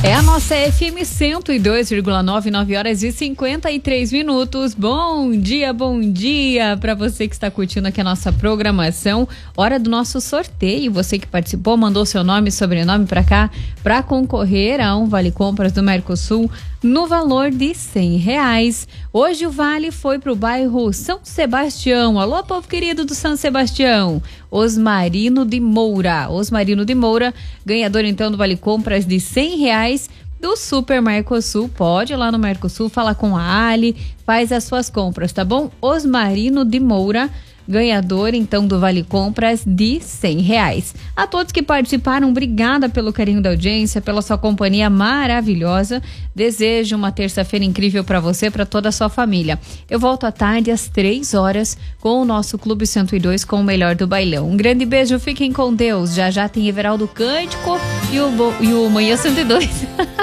É a nossa FM 102,9, 9 horas e 53 minutos. Bom dia para você que está curtindo aqui a nossa programação. Hora do nosso sorteio. Você que participou, mandou seu nome e sobrenome para cá para concorrer a um Vale Compras do Mercosul no valor de R$100. Hoje o vale foi para o bairro São Sebastião. Alô, povo querido do São Sebastião. Osmarino de Moura, ganhador então do Vale Compras de R$100 do Super Mercosul. Pode ir lá no Mercosul, fala com a Ali, faz as suas compras, tá bom? Osmarino de Moura, ganhador então do Vale Compras de R$100. A todos que participaram, obrigada pelo carinho da audiência, pela sua companhia maravilhosa. Desejo uma terça-feira incrível para você, para toda a sua família. Eu volto à tarde às 3 horas com o nosso Clube 102 com o melhor do bailão. Um grande beijo, fiquem com Deus. Já tem Everaldo Cântico e o Manhã 102.